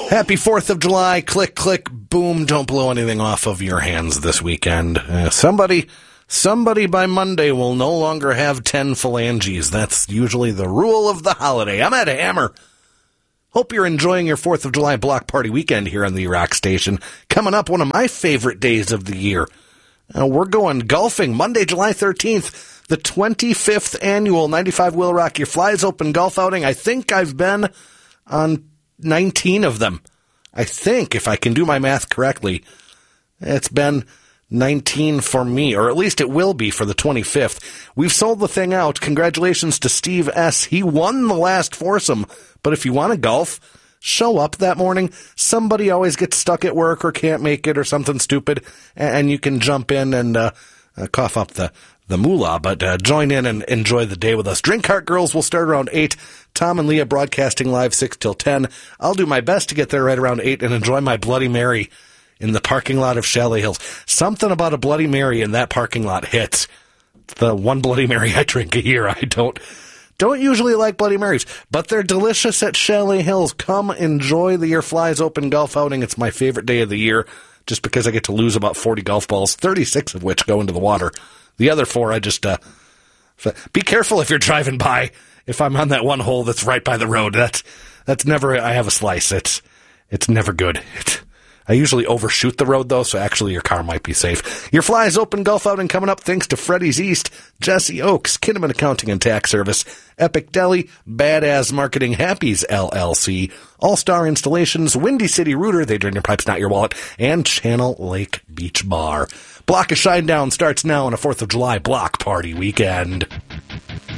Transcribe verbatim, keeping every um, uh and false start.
Happy fourth of July. Click, click, boom. Don't blow anything off of your hands this weekend. Uh, somebody, somebody by Monday will no longer have ten phalanges. That's usually the rule of the holiday. I'm Ed Hammer. Hope you're enjoying your fourth of July block party weekend here on the Rock Station. Coming up, one of my favorite days of the year. Uh, we're going golfing Monday, July thirteenth, the twenty-fifth annual ninety-five Will Rock Your Flies Open golf outing. I think I've been on nineteen of them. I think, if I can do my math correctly, it's been nineteen for me, or at least it will be for the twenty-fifth. We've sold the thing out. Congratulations to Steve S. He won the last foursome, but if you want to golf, show up that morning. Somebody always gets stuck at work or can't make it or something stupid, and you can jump in and uh, uh, cough up the the moolah, but uh, join in and enjoy the day with us. Drink Cart Girls will start around eight. Tom and Leah broadcasting live six till ten. I'll do my best to get there right around eight and enjoy my Bloody Mary in the parking lot of Chalet Hills. Something about a Bloody Mary in that parking lot hits. The one Bloody Mary I drink a year. I don't don't usually like Bloody Marys, but they're delicious at Chalet Hills. Come enjoy the Your Flies Open golf outing. It's my favorite day of the year just because I get to lose about forty golf balls, thirty-six of which go into the water. The other four, I just, uh, be careful if you're driving by. If I'm on that one hole that's right by the road, that's, that's never, I have a slice. It's, it's never good. It's, I usually overshoot the road though, so actually your car might be safe. Your Flies Open golf outing coming up thanks to Freddy's East, Jesse Oaks, Kinnaman Accounting and Tax Service, Epic Deli, Badass Marketing, Happy's L L C, All-Star Installations, Windy City Rooter, they drain your pipes, not your wallet, and Channel Lake Beach Bar. Block of Shinedown starts now on a fourth of July block party weekend.